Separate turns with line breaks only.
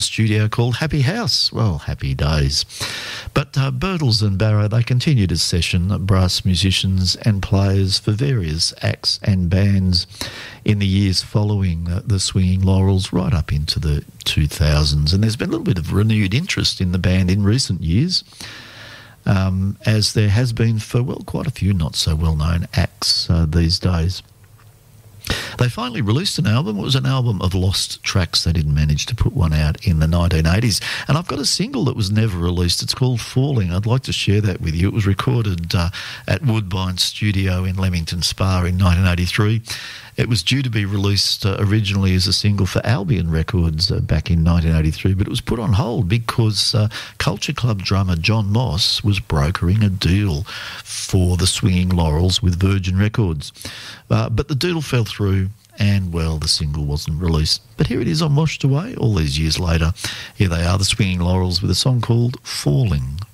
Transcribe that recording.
studio called Happy House. Well, happy days. But Birtles and Barrow, they continued as session brass musicians and players for various acts and bands in the years following the Swinging Laurels right up into the 2000s. And there's been a little bit of renewed interest in the band in recent years, as there has been for, well, quite a few not so well-known acts these days. They finally released an album. It was an album of lost tracks. They didn't manage to put one out in the 1980s. And I've got a single that was never released. It's called Falling. I'd like to share that with you. It was recorded at Woodbine Studio in Leamington Spa in 1983. It was due to be released originally as a single for Albion Records back in 1983, but it was put on hold because Culture Club drummer John Moss was brokering a deal for the Swinging Laurels with Virgin Records. But the deal fell through and, well, the single wasn't released. But here it is on Washed Away all these years later. Here they are, the Swinging Laurels, with a song called Falling.